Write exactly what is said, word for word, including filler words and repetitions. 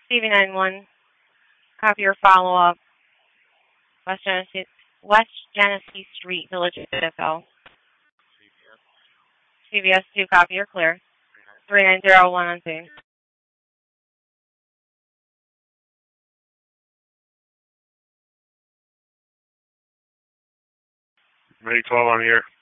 C V nine one, copy your follow-up. West Genesee, West Genesee Street, Village of Ditto. C V S two, copy, you're clear. three nine zero one on scene. Ready twelve on the air.